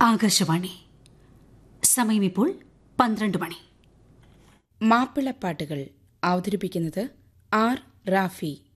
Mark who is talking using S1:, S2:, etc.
S1: ആകാശവാണി. സമയം ഇപ്പോൾ 12 മണി.
S2: മാപ്പിളപ്പാട്ടുകൾ അവതരിപ്പിക്കുന്നത് ആർ റാഫി.